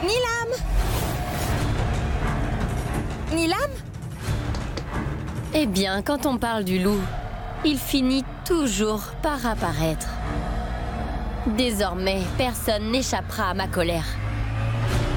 Nilam! Nilam? Eh bien, quand on parle du loup, il finit toujours par apparaître. Désormais, personne n'échappera à ma colère.